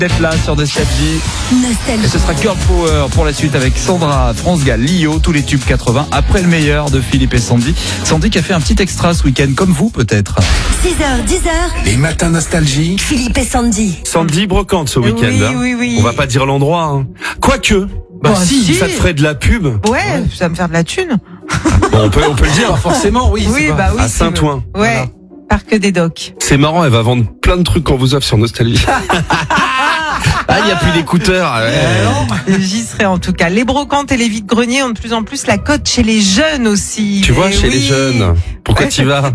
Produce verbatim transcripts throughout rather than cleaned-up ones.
D'être là sur Nostalgie. Nostalgie. Et ce sera Girl Power pour la suite avec Sandra, France Gall, Lio, tous les tubes quatre-vingts, après le meilleur de Philippe et Sandy. Sandy qui a fait un petit extra ce week-end, comme vous peut-être. six heures, dix heures. Les matins Nostalgie. Philippe et Sandy. Sandy brocante ce week-end. Oui, hein. oui, oui. On va pas dire l'endroit. Hein. Quoique, bah Bon, si, si. ça te ferait de la pub. Ouais, ça va me faire de la thune. Bon, on peut, on peut le dire. Forcément, oui. Oui, c'est bah pas- oui. À c'est- Saint-Ouen. Ouais. Voilà. Parc des Docks. C'est marrant, elle va vendre plein de trucs qu'on vous offre sur Nostalgie. Ah, il n'y a plus d'écouteurs. Ouais. J'y serai en tout cas. Les brocantes et les vides-greniers ont de plus en plus la cote chez les jeunes aussi. Tu vois, Eh chez les oui. jeunes. Pourquoi Ouais. t'y vas?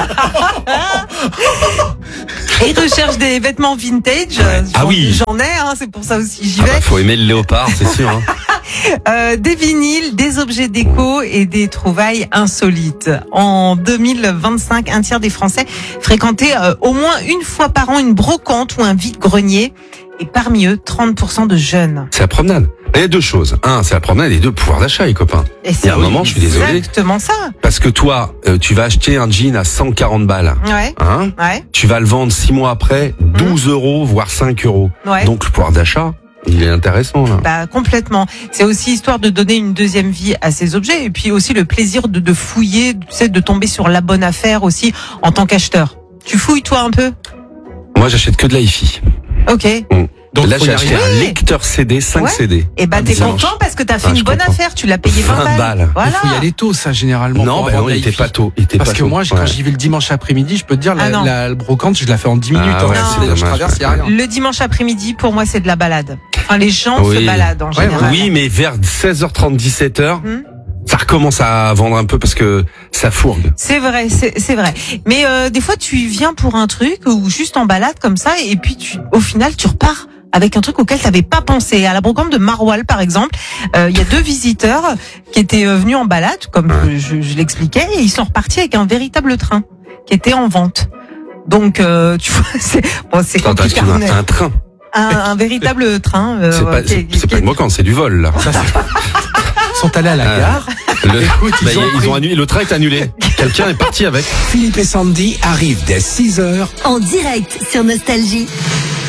Et ils recherchent des vêtements vintage. Ouais. Ah J'en- oui. J'en ai, hein, c'est pour ça aussi j'y Ah vais. bah, faut aimer le léopard, c'est sûr. Hein. Euh, des vinyles, des objets déco et des trouvailles insolites. En deux mille vingt-cinq, un tiers des Français fréquentaient euh, au moins une fois par an une brocante ou un vide-grenier. Et parmi eux, trente pour cent de jeunes. C'est la promenade. Il y a deux choses. Un, c'est la promenade et deux, pouvoir d'achat, les copains. Et Il y a un moment, je suis désolé. exactement ça. Parce que toi, euh, tu vas acheter un jean à cent quarante balles. Ouais, Hein? ouais, Tu vas le vendre six mois après, douze euros, voire cinq euros. ouais. Donc, le pouvoir d'achat, il est intéressant, là. Bah, complètement. C'est aussi histoire de donner une deuxième vie à ces objets et puis aussi le plaisir de, de fouiller, tu sais, de tomber sur la bonne affaire aussi en tant qu'acheteur. Tu fouilles toi un peu? Moi, j'achète que de la hi-fi. Ok. Donc, Là, faut y j'ai acheté arriver. un Oui. lecteur C D, cinq Ouais. C D. Et bah, Un t'es dimanche. content parce que t'as fait Ah, une je bonne comprends. affaire. Tu l'as payé vingt, vingt balles. Voilà. Il faut y aller tôt, ça, généralement. Non, pour ben avoir non, de la il était hi-fi. pas tôt. Il était Parce pas que tôt. moi, quand Ouais. j'y vais le dimanche après-midi, je peux te dire, Ah la, non. la, la brocante, je la fais en dix minutes. Ah ouais, hein. c'est je dommage, traverse, il y a rien. Le dimanche après-midi, pour moi, c'est de la balade. Enfin, les gens Oui. se baladent en Ouais, général. Oui, mais vers seize heures trente, dix-sept heures, Hmm. ça recommence à vendre un peu parce que ça fourgue. C'est vrai, c'est c'est vrai. Mais euh, des fois, tu viens pour un truc ou juste en balade comme ça, et puis tu, au final, tu repars avec un truc auquel tu n'avais pas pensé. À la brocante de Marwal, par exemple, euh, il y a deux visiteurs qui étaient euh, venus en balade, comme Ouais. je, je l'expliquais, et ils sont repartis avec un véritable train qui était en vente. Donc, euh, tu vois, c'est bon, c'est Attends, compliqué. excuse-moi, un train. Un, un véritable train. euh, C'est pas, qui- c'est, qui- c'est pas une brocante, c'est du vol, là. Ils sont allés à la Ah. gare. Le, Écoute, ils bah, ont ils pris- ont annulé, le train est annulé. Quelqu'un est parti avec. Philippe et Sandy arrivent dès six heures. En direct sur Nostalgie.